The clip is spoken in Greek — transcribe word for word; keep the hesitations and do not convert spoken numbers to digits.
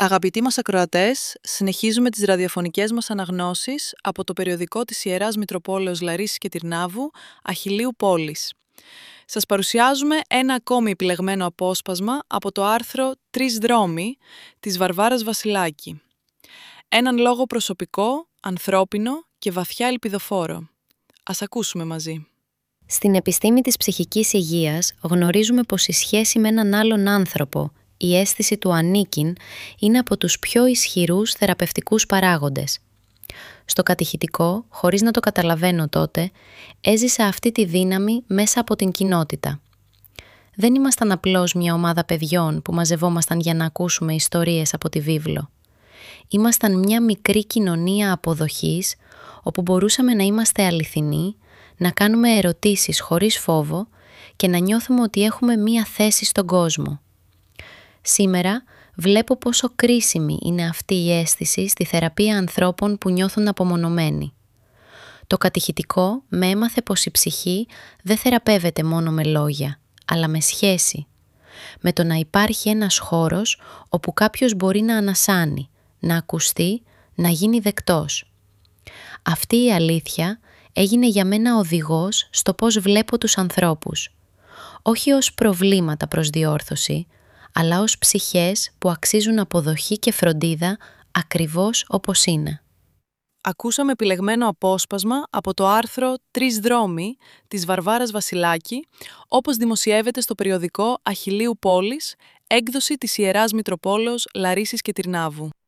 Αγαπητοί μας ακροατές, συνεχίζουμε τις ραδιοφωνικές μας αναγνώσεις από το περιοδικό της Ιεράς Μητροπόλεως Λαρίσης και Τυρνάβου, Αχιλλείου Πόλης. Σας παρουσιάζουμε ένα ακόμη επιλεγμένο απόσπασμα από το άρθρο «Τρεις δρόμοι» της Βαρβάρας Βασιλάκη. Έναν λόγο προσωπικό, ανθρώπινο και βαθιά ελπιδοφόρο. Ας ακούσουμε μαζί. Στην επιστήμη της ψυχικής υγείας γνωρίζουμε πως η σχέση με έναν άλλον άνθρωπο, η αίσθηση του ανήκειν, είναι από τους πιο ισχυρούς θεραπευτικούς παράγοντες. Στο κατηχητικό, χωρίς να το καταλαβαίνω τότε, έζησα αυτή τη δύναμη μέσα από την κοινότητα. Δεν ήμασταν απλώς μια ομάδα παιδιών που μαζευόμασταν για να ακούσουμε ιστορίες από τη βίβλο. Ήμασταν μια μικρή κοινωνία αποδοχής, όπου μπορούσαμε να είμαστε αληθινοί, να κάνουμε ερωτήσεις χωρίς φόβο και να νιώθουμε ότι έχουμε μια θέση στον κόσμο. Σήμερα βλέπω πόσο κρίσιμη είναι αυτή η αίσθηση στη θεραπεία ανθρώπων που νιώθουν απομονωμένοι. Το κατηχητικό με έμαθε πως η ψυχή δεν θεραπεύεται μόνο με λόγια, αλλά με σχέση. Με το να υπάρχει ένας χώρος όπου κάποιος μπορεί να ανασάνει, να ακουστεί, να γίνει δεκτός. Αυτή η αλήθεια έγινε για μένα οδηγός στο πώς βλέπω τους ανθρώπους. Όχι ως προβλήματα προς διόρθωση, αλλά ως ψυχές που αξίζουν αποδοχή και φροντίδα ακριβώς όπως είναι. Ακούσαμε επιλεγμένο απόσπασμα από το άρθρο «Τρεις δρόμοι» της Βαρβάρας Βασιλάκη, όπως δημοσιεύεται στο περιοδικό Αχιλλείου Πόλης, έκδοση της Ιεράς Μητροπόλεως Λαρίσης και Τυρνάβου.